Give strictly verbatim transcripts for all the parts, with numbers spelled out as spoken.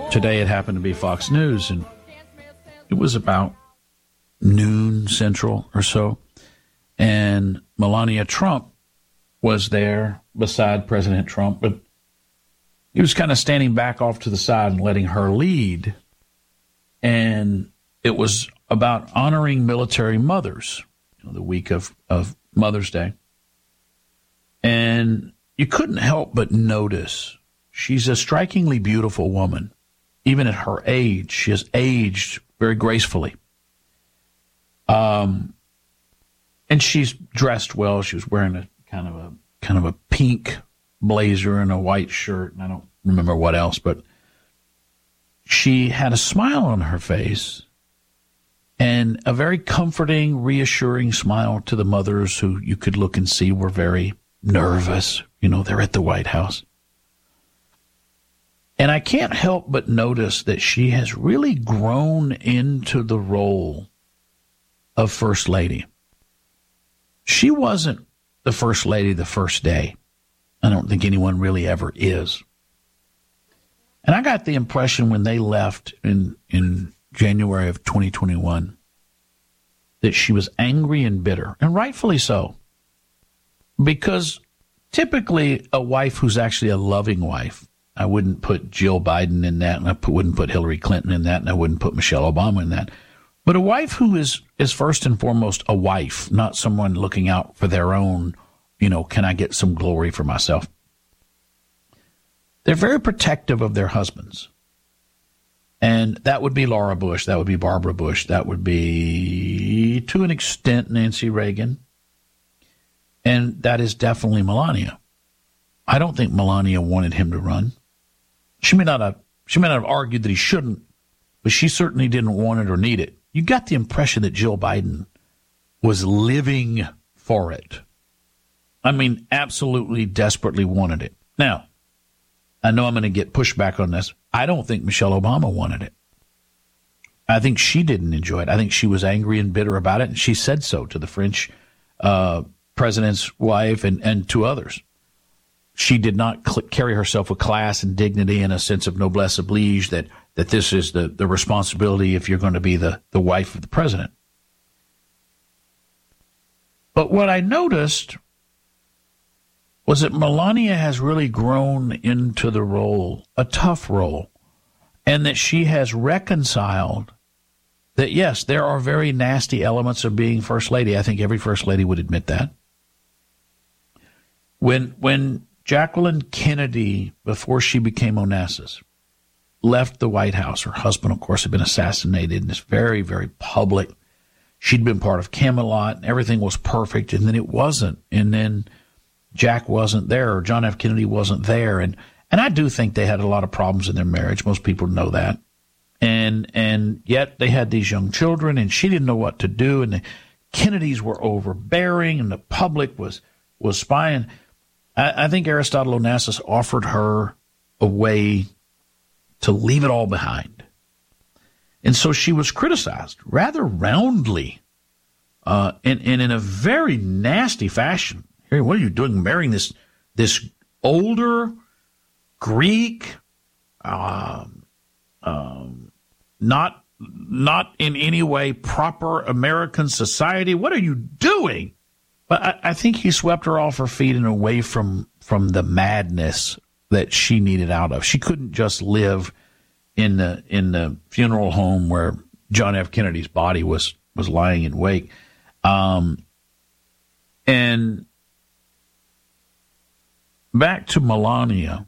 Today it happened to be Fox News, and it was about noon central or so, and Melania Trump was there beside President Trump, but he was kind of standing back off to the side and letting her lead, and it was about honoring military mothers, you know, the week of, of Mother's Day, and you couldn't help but notice she's a strikingly beautiful woman. Even at her age, she has aged very gracefully. Um, and she's dressed well. She was wearing a kind of a kind of a pink blazer and a white shirt, and I don't remember what else, but she had a smile on her face and a very comforting, reassuring smile to the mothers who you could look and see were very nervous. You know, they're at the White House. And I can't help but notice that she has really grown into the role of First Lady. She wasn't the First Lady the first day. I don't think anyone really ever is. And I got the impression when they left in, in January of twenty twenty-one that she was angry and bitter, and rightfully so. Because typically a wife who's actually a loving wife, I wouldn't put Jill Biden in that, and I wouldn't put Hillary Clinton in that, and I wouldn't put Michelle Obama in that. But a wife who is, is first and foremost a wife, not someone looking out for their own, you know, can I get some glory for myself? They're very protective of their husbands. And that would be Laura Bush. That would be Barbara Bush. That would be, to an extent, Nancy Reagan. And that is definitely Melania. I don't think Melania wanted him to run. She may not have, she may not have argued that he shouldn't, but she certainly didn't want it or need it. You got the impression that Jill Biden was living for it. I mean, absolutely desperately wanted it. Now, I know I'm going to get pushback on this. I don't think Michelle Obama wanted it. I think she didn't enjoy it. I think she was angry and bitter about it, and she said so to the French uh, president's wife and, and to others. She did not cl- carry herself with class and dignity and a sense of noblesse oblige that, that this is the, the responsibility if you're going to be the, the wife of the president. But what I noticed was that Melania has really grown into the role, a tough role, and that she has reconciled that, yes, there are very nasty elements of being First Lady. I think every First Lady would admit that. When, when Jacqueline Kennedy, before she became Onassis, left the White House, her husband, of course, had been assassinated, and it's very, very public. She'd been part of Camelot, and everything was perfect, and then it wasn't. And then Jack wasn't there, or John F. Kennedy wasn't there. And, and I do think they had a lot of problems in their marriage. Most people know that. And, and yet they had these young children, and she didn't know what to do, and the Kennedys were overbearing, and the public was, was spying. I, I think Aristotle Onassis offered her a way to leave it all behind. And so she was criticized rather roundly uh, and, and in a very nasty fashion. Hey, what are you doing marrying this this older Greek, um, um, not not in any way proper American society? What are you doing? But I, I think he swept her off her feet and away from, from the madness that she needed out of. She couldn't just live in the in the funeral home where John F. Kennedy's body was, was lying in wake. Um, and back to Melania,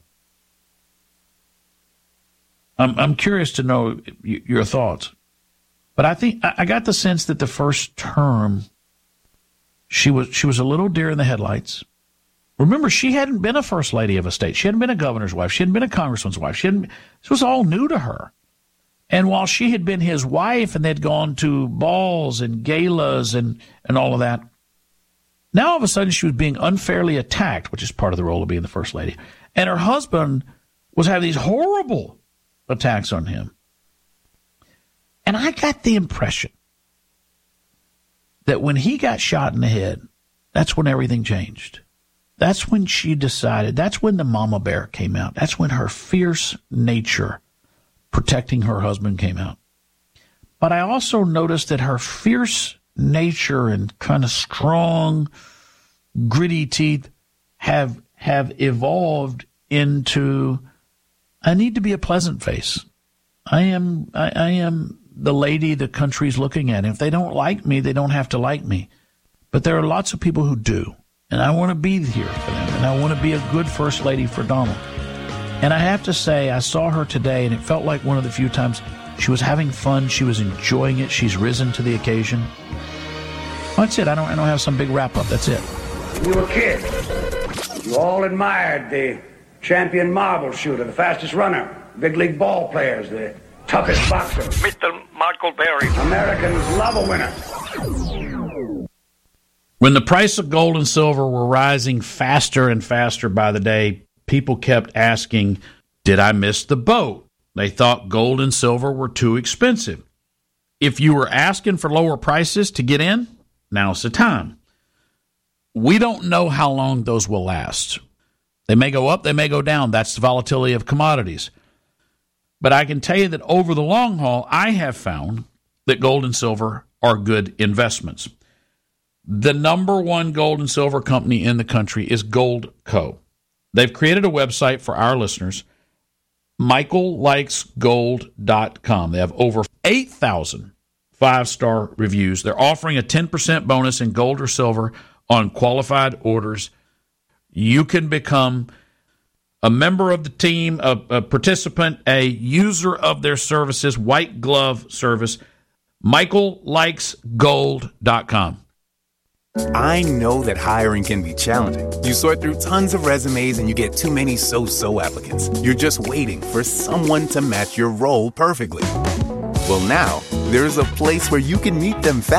I'm, I'm curious to know your thoughts. But I think I got the sense that the first term, she was she was a little deer in the headlights. Remember, she hadn't been a first lady of a state. She hadn't been a governor's wife. She hadn't been a congressman's wife. She hadn't. This was all new to her. And while she had been his wife and they'd gone to balls and galas and, and all of that, now all of a sudden she was being unfairly attacked, which is part of the role of being the first lady. And her husband was having these horrible attacks on him. And I got the impression that when he got shot in the head, that's when everything changed. That's when she decided, that's when the mama bear came out. That's when her fierce nature protecting her husband came out. But I also noticed that her fierce nature and kind of strong, gritty teeth have have evolved into, I need to be a pleasant face. I am I, I am the lady the country's looking at. If they don't like me, they don't have to like me. But there are lots of people who do. And I want to be here for them. And I want to be a good first lady for Donald. And I have to say, I saw her today, and it felt like one of the few times she was having fun. She was enjoying it. She's risen to the occasion. That's it. I don't, I don't have some big wrap-up. That's it. You were a kid. You all admired the champion marble shooter, the fastest runner, big league ball players, the toughest boxer. Mister Michael Berry. Americans love a winner. When the price of gold and silver were rising faster and faster by the day, people kept asking, did I miss the boat? They thought gold and silver were too expensive. If you were asking for lower prices to get in, now's the time. We don't know how long those will last. They may go up, they may go down. That's the volatility of commodities. But I can tell you that over the long haul, I have found that gold and silver are good investments. The number one gold and silver company in the country is Goldco. They've created a website for our listeners, michael likes gold dot com. They have over eight thousand five-star reviews. They're offering a ten percent bonus in gold or silver on qualified orders. You can become a member of the team, a, a participant, a user of their services, white glove service, michael likes gold dot com. I know that hiring can be challenging. You sort through tons of resumes and you get too many so-so applicants. You're just waiting for someone to match your role perfectly. Well, now, there's a place where you can meet them fast.